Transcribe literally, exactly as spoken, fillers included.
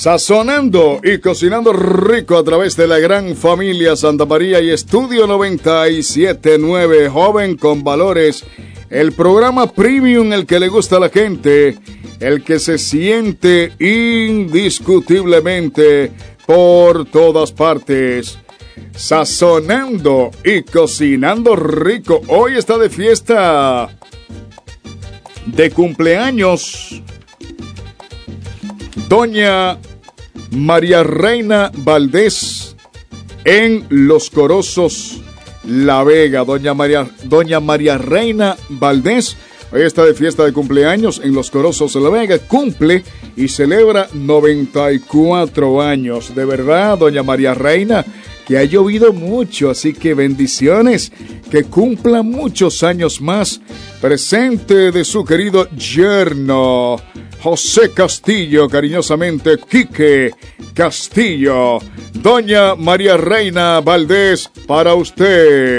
Sazonando y cocinando rico a través de la gran familia Santa María y Estudio noventa y siete punto nueve, joven con valores. El programa premium, el que le gusta a la gente, el que se siente indiscutiblemente por todas partes. Sazonando y cocinando rico. Hoy está de fiesta de cumpleaños Doña María Reina Valdés en Los Corozos, La Vega. Doña María, Doña María Reina Valdés hoy está de fiesta de cumpleaños en Los Corozos, La Vega. Cumple y celebra noventa y cuatro años. De verdad, Doña María Reina, que ha llovido mucho, así que bendiciones, que cumpla muchos años más. Presente de su querido yerno José Castillo, cariñosamente Quique Castillo. Doña María Reina Valdés, para usted.